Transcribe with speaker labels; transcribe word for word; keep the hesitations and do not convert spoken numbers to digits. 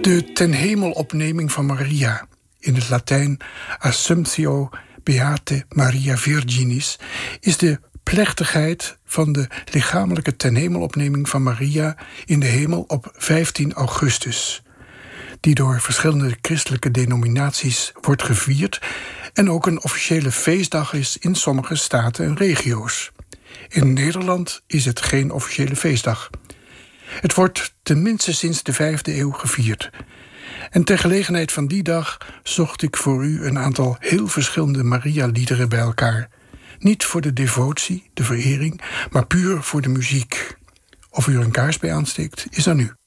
Speaker 1: De tenhemelopneming van Maria, in het Latijn Assumptio Beate Maria Virginis, is de plechtigheid van de lichamelijke tenhemelopneming van Maria in de hemel op vijftien augustus, die door verschillende christelijke denominaties wordt gevierd en ook een officiële feestdag is in sommige staten en regio's. In Nederland is het geen officiële feestdag. Het wordt tenminste sinds de vijfde eeuw gevierd. En ter gelegenheid van die dag zocht ik voor u een aantal heel verschillende Maria-liederen bij elkaar. Niet voor de devotie, de verering, maar puur voor de muziek. Of u er een kaars bij aansteekt, is aan u.